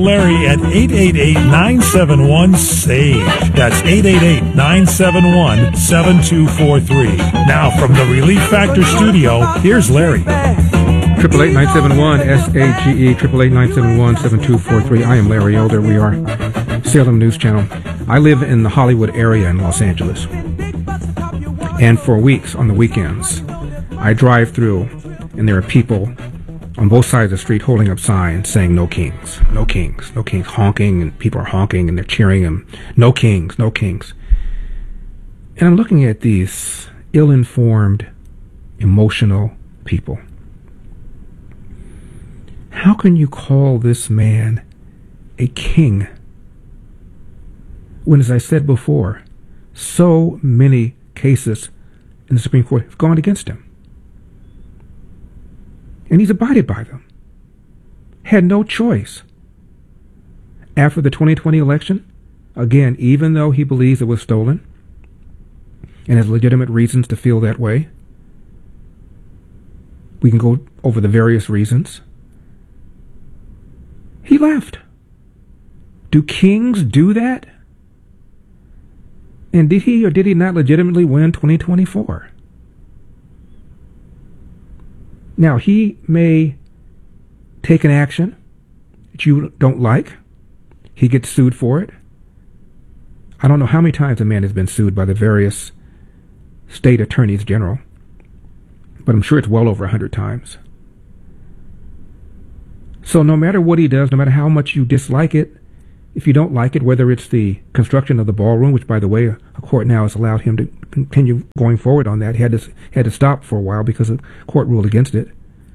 Larry at 888-971-SAGE. That's 888-971-7243. Now from the Relief Factor studio, here's Larry. 888-971-SAGE, 888-971-7243. I am Larry Elder. We are Salem News Channel. I live in the Hollywood area in Los Angeles. And for weeks on the weekends, I drive through and there are people on both sides of the street holding up signs saying no kings, no kings, no kings, honking, and people are honking and they're cheering them, no kings, no kings. And I'm looking at these ill-informed, emotional people. How can you call this man a king when, as I said before, so many cases in the Supreme Court have gone against him? And he's abided by them. Had no choice. After the 2020 election, again, even though he believes it was stolen and has legitimate reasons to feel that way, we can go over the various reasons. He left. Do kings do that? And did he or did he not legitimately win 2024? Now, he may take an action that you don't like. He gets sued for it. I don't know how many times a man has been sued by the various state attorneys general, but I'm sure it's well over 100 times. So no matter what he does, no matter how much you dislike it, if you don't like it, whether it's the construction of the ballroom, which, by the way, a court now has allowed him to continue going forward on that. He had to stop for a while because the court ruled against it.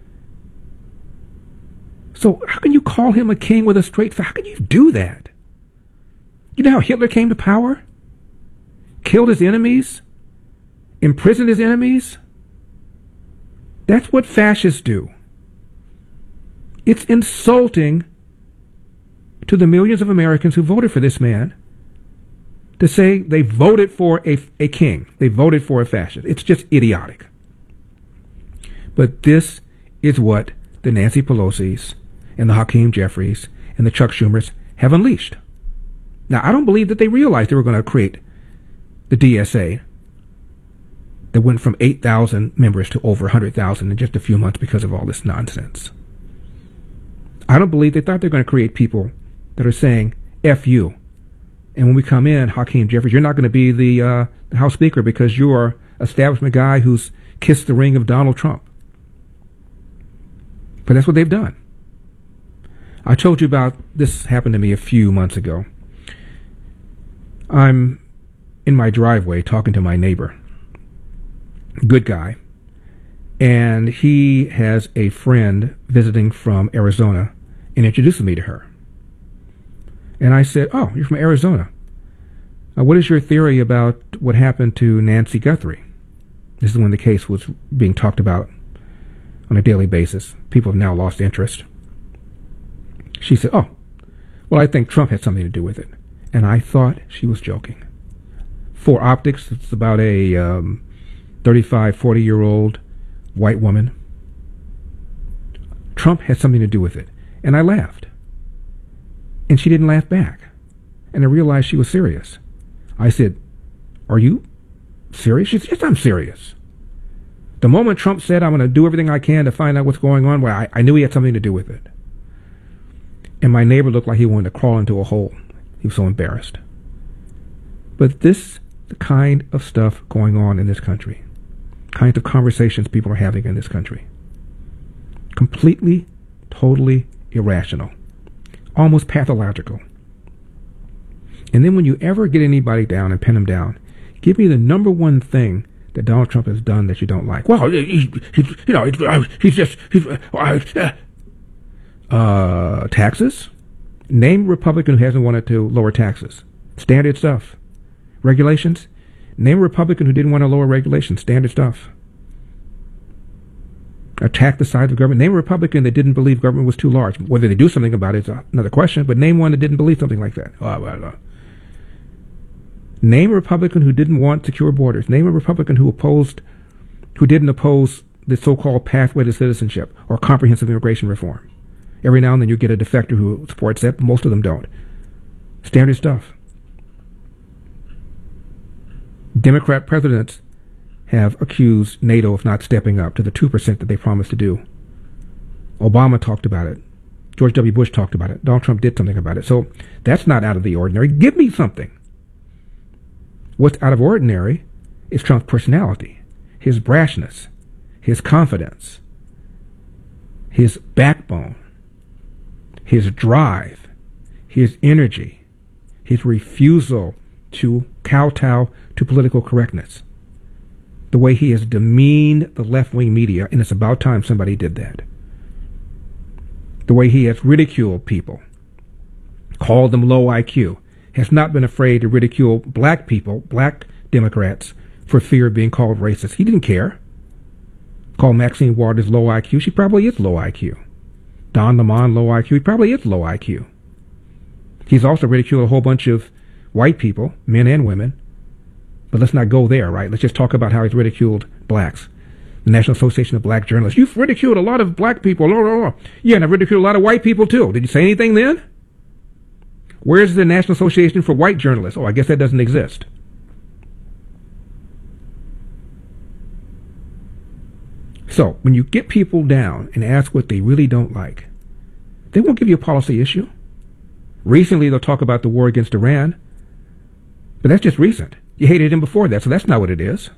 So how can you call him a king with a straight face? How can you do that? You know how Hitler came to power? Killed his enemies? Imprisoned his enemies? That's what fascists do. It's insulting to the millions of Americans who voted for this man to say they voted for a king. They voted for a fascist. It's just idiotic. But this is what the Nancy Pelosi's and the Hakeem Jeffries and the Chuck Schumers have unleashed. Now, I don't believe that they realized they were going to create the DSA that went from 8,000 members to over 100,000 in just a few months because of all this nonsense. I don't believe they thought they were going to create people that are saying, F you. And when we come in, Hakeem Jeffries, you're not going to be the House Speaker because you are an establishment guy who's kissed the ring of Donald Trump. But that's what they've done. I told you about this happened to me a few months ago. I'm in my driveway talking to my neighbor. Good guy. And he has a friend visiting from Arizona and introduces me to her. And I said, oh, you're from Arizona. What is your theory about what happened to Nancy Guthrie? This is when the case was being talked about on a daily basis. People have now lost interest. She said, oh, well, I think Trump had something to do with it. And I thought she was joking. For optics, it's about a 35, 40-year-old white woman. Trump had something to do with it. And I laughed. And she didn't laugh back. And I realized she was serious. I said, are you serious? She said, yes, I'm serious. The moment Trump said, I'm going to do everything I can to find out what's going on, well, I knew he had something to do with it. And my neighbor looked like he wanted to crawl into a hole. He was so embarrassed. But this, the kind of stuff going on in this country, kinds of conversations people are having in this country, completely, totally irrational, almost pathological. And then when you ever get anybody down and pin them down, give me the number one thing that Donald Trump has done that you don't like. Well, taxes. Name a Republican who hasn't wanted to lower taxes. Standard stuff. Regulations. Name a Republican who didn't want to lower regulations. Standard stuff. Attack the size of government. Name a Republican that didn't believe government was too large. Whether they do something about it is another question, but name one that didn't believe something like that. Name a Republican who didn't want secure borders. Name a Republican who didn't oppose the so-called pathway to citizenship or comprehensive immigration reform. Every now and then you get a defector who supports that, but most of them don't. Standard stuff. Democrat presidents have accused NATO of not stepping up to the 2% that they promised to do. Obama talked about it. George W. Bush talked about it. Donald Trump did something about it. So that's not out of the ordinary. Give me something. What's out of ordinary is Trump's personality, his brashness, his confidence, his backbone, his drive, his energy, his refusal to kowtow to political correctness, the way he has demeaned the left-wing media, and it's about time somebody did that. The way he has ridiculed people, called them low IQ, has not been afraid to ridicule black people, black Democrats, for fear of being called racist. He didn't care. Called Maxine Waters low IQ. She probably is low IQ. Don Lemon low IQ. He probably is low IQ. He's also ridiculed a whole bunch of white people, men and women. But let's not go there, right? Let's just talk about how he's ridiculed blacks. The National Association of Black Journalists. You've ridiculed a lot of black people. Yeah, and I've ridiculed a lot of white people, too. Did you say anything then? Where's the National Association for White Journalists? Oh, I guess that doesn't exist. So, when you get people down and ask what they really don't like, they won't give you a policy issue. Recently, they'll talk about the war against Iran, but that's just recent. You hated him before that, so that's not what it is.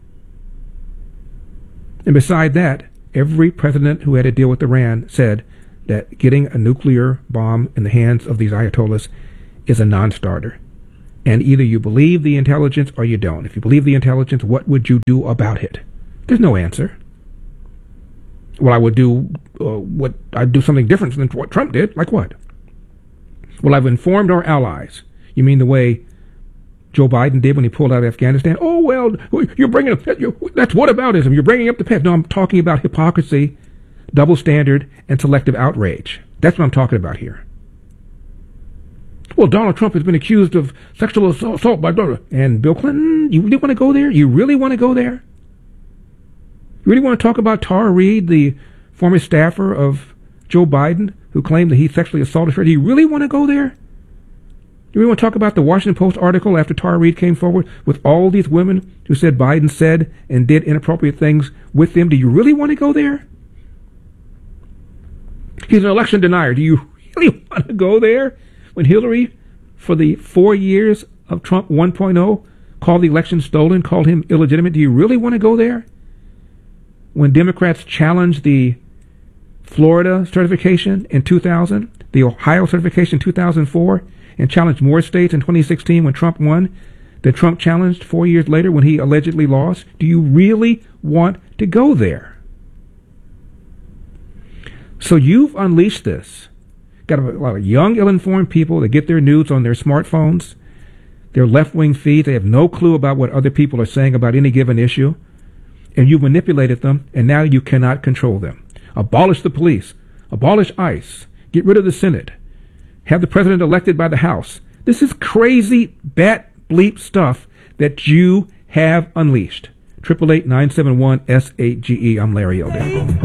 And beside that, every president who had to deal with Iran said that getting a nuclear bomb in the hands of these ayatollahs is a non-starter. And either you believe the intelligence or you don't. If you believe the intelligence, what would you do about it? There's no answer. Well, I would do I'd do something different than what Trump did. Like what? Well, I've informed our allies. You mean the way Joe Biden did when he pulled out of Afghanistan? Oh, well, you're bringing up, that's whataboutism. You're bringing up the past. No, I'm talking about hypocrisy, double standard, and selective outrage. That's what I'm talking about here. Well, Donald Trump has been accused of sexual assault by Donald. And Bill Clinton, you really want to go there? You really want to go there? You really want to talk about Tara Reid, the former staffer of Joe Biden, who claimed that he sexually assaulted her? Do you really want to go there? Do we want to talk about the Washington Post article after Tara Reid came forward with all these women who said Biden said and did inappropriate things with them? Do you really want to go there? He's an election denier. Do you really want to go there? When Hillary, for the 4 years of Trump 1.0, called the election stolen, called him illegitimate, do you really want to go there? When Democrats challenged the Florida certification in 2000, the Ohio certification in 2004, and challenged more states in 2016 when Trump won, that Trump challenged 4 years later when he allegedly lost? Do you really want to go there? So you've unleashed this. Got a lot of young, ill-informed people that get their news on their smartphones, their left-wing feeds. They have no clue about what other people are saying about any given issue. And you've manipulated them, and now you cannot control them. Abolish the police. Abolish ICE. Get rid of the Senate. Have the president elected by the House. This is crazy, bat bleep stuff that you have unleashed. 888-971-SAGE. I'm Larry Elder.